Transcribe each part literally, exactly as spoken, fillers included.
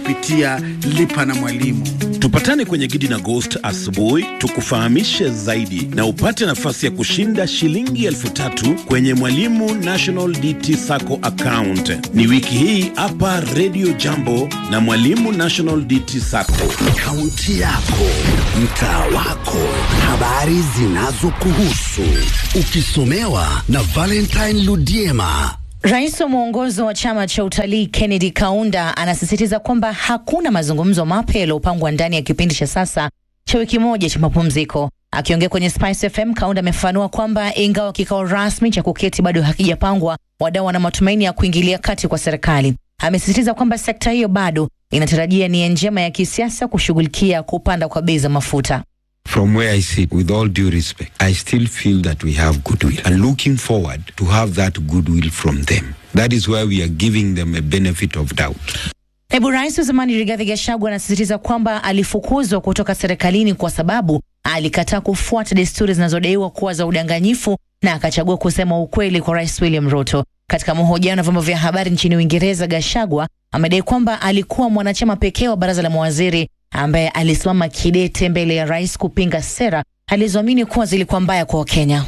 kupitia Lipa na Mwalimu. Tupatane kwenye Gidi na Ghost asubuhi tukufahamishe zaidi na upate nafasi ya kushinda shilingi elfu tatu kwenye Mwalimu National D T Sacco account. Ni wiki hii hapa Radio Jambo na Mwalimu National D T Sacco. Kaunti yako, mtaa wako, habari zinazokuhusu, ukisomewa na Valentine Ludiema. Rais wa mwongozo wa chama cha utalii Kennedy Kaunda anasisitiza kwamba hakuna mazungumzo mapya yaliyopangwa ndani ya kipindi cha sasa cha wiki moja cha mapumziko. Akiongea kwenye Spice F M, Kaunda amefafanua kwamba ingawa kikao rasmi cha kuketi bado hakijapangwa, wadau wana matumaini ya kuingilia kati kwa serikali. Amesisitiza kwamba sekta hiyo bado inatarajia nia njema ya kisiasa kushughulikia kupanda kwa bei za mafuta. From where I sit, with all due respect, I still feel that we have goodwill and looking forward to have that goodwill from them. That is why we are giving them a benefit of doubt. Naibu Rais wa zamani Rigathi Gachagua anasisitiza kwamba alifukuzwa kutoka serikalini kwa sababu alikataa kufuata desturi zinazodaiwa kuwa za udanganyifu na akachagua kusema ukweli kwa Rais William Ruto. Katika mahojiano na vyombo vya habari nchini Uingereza, Gachagua amedai kwamba alikuwa mwanachama pekee wa baraza la mawaziri ambaye alisimama kidete mbele ya rais kupinga sera alizoamini kuwa zilikuwa mbaya kwa Wakenya.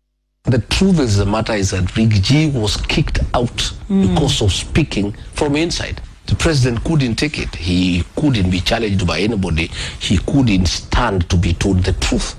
The truth is the matter is that Riggy was kicked out mm. because of speaking from inside. The president couldn't take it. He couldn't be challenged by anybody. He couldn't stand to be told the truth.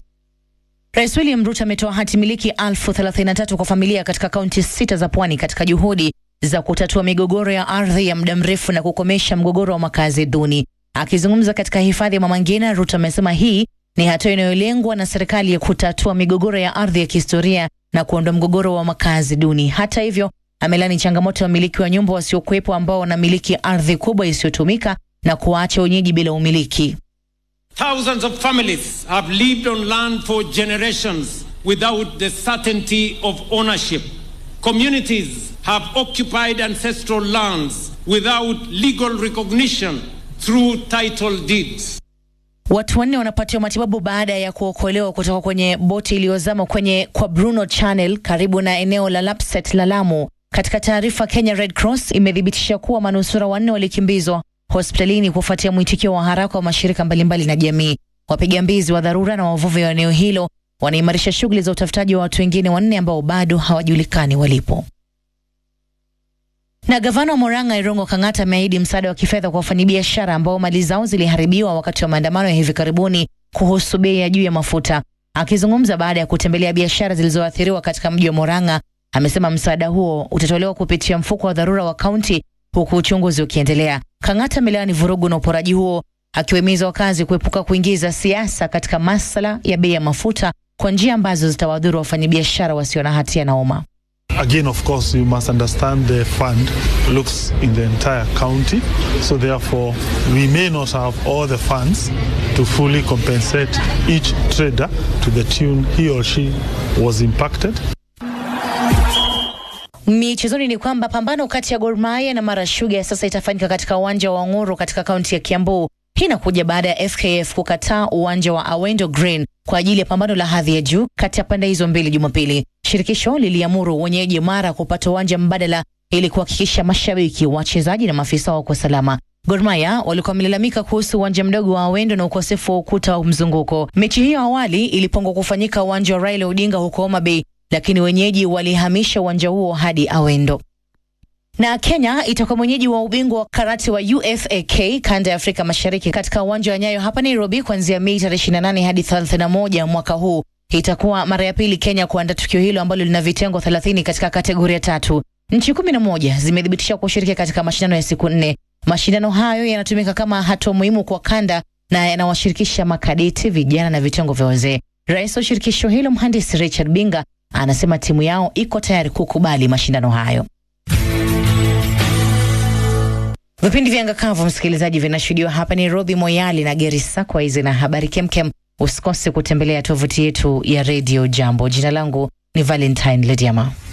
Rais William Ruto ametoa hati miliki elfu thelathini na tatu kwa familia katika kaunti sita za pwani katika juhudi za kutatua migogoro ya ardhi ya muda mrefu na kukomesha mgogoro wa makazi duni. Akizungumza katika hifadhi ya Mama Ngina, Ruto amesema hii ni hatua inayolengwa na serikali ya kutatua migogoro ya ardhi ya kihistoria na kuondoa mgogoro wa makazi duni. Hata hivyo, amelani changamoto ya wamiliki wa nyumba wasiokuwepo ambao wanamiliki ardhi kubwa isiyotumika na kuacha wenyeji bila umiliki. Thousands of families have lived on land for generations without the certainty of ownership. Communities have occupied ancestral lands without legal recognition through title deeds. Watu wanne wanapatiwa matibabu baada ya kuokolewa kutoka kwenye boti iliyozama kwenye kwa Bruno Channel karibu na eneo la Lapset la Lamu. Katika taarifa, Kenya Red Cross imethibitisha kuwa manusura wanne walikimbizwa hospitalini kufuatia mwitikio wa haraka wa mashirika mbalimbali na jamii. Wapiga mbizi wa dharura na wavuvi wa eneo hilo wanaimarisha shughuli za utafutaji wa watu wengine wanne ambao bado hawajulikani walipo. Na gavana wa Murang'a Irungu Kang'ata ameahidi msaada wa kifedha kwa wafanyabiashara ambao mali zao ziliharibiwa wakati wa maandamano ya hivi karibuni kuhusu bei ya juu ya mafuta. Akizungumza baada ya kutembelea biashara zilizoathiriwa katika mji wa Murang'a, amesema msaada huo utatolewa kupitia mfuko wa dharura wa kaunti huku uchunguzi ukiendelea. Kang'ata amelaani vurugu na uporaji huo, akiwahimiza wakazi kuepuka kuingiza siasa katika masuala ya bei ya mafuta kwa njia ambazo zitawadhuru wafanyabiashara wasio na hatia na umma. Again, of course, you must understand the fund looks in the entire county. So therefore, we may not have all the funds to fully compensate each trader to the tune he or she was impacted. Michezoni ni kwamba pambano kati ya Gor Mahia na Mara Sugar sasa itafanyika katika uwanja wa Ng'oro katika kaunti ya Kiambu. Hii inakuja baada ya F K F kukataa uwanja wa Awendo Green kwa ajili ya pambano la hadhi ya juu kati ya pande hizo mbili Jumapili. Shirikisho liliamuru wenyeji Mara kupata uwanja mbadala ili kuhakikisha mashabiki, wachezaji na maafisa wako salama. Gor Mahia walikuwa wamelalamika kuhusu uwanja mdogo wa Awendo na ukosefu wa ukuta wa mzunguko. Mechi hiyo awali ilipangwa kufanyika uwanja wa Raila Odinga huko Homa Bay, lakini wenyeji walihamisha uwanja huo hadi Awendo. Na Kenya itakuwa mwenyeji wa ubingwa wa karate wa U F A K kanda ya Afrika Mashariki katika uwanja wa Nyayo hapa Nairobi kuanzia Mei tarehe ishirini na nane hadi thelathini na moja mwaka huu. Itakuwa mara ya pili Kenya kuandaa tukio hilo ambalo lina vitengo thelathini katika kategoria tatu. Nchi kumi na moja zimethibitisha kushiriki katika mashindano ya siku nne. Mashindano hayo yanatumika kama hatua muhimu kwa kanda na yanawashirikisha makadeti, vijana na vitengo vya wazee. Rais wa shirikisho hilo Mhandisi Richard Binga anasema timu yao iko tayari kukubali mashindano hayo. Vipindi vya Ngakavu msikilizaji vinashuhudiwa hapa Nairobi, Moyale na Garissa. Kwa hizi na habari kemkem, usikose kutembelea tovuti yetu ya Radio Jambo. Jina langu ni Valentine Ludiema.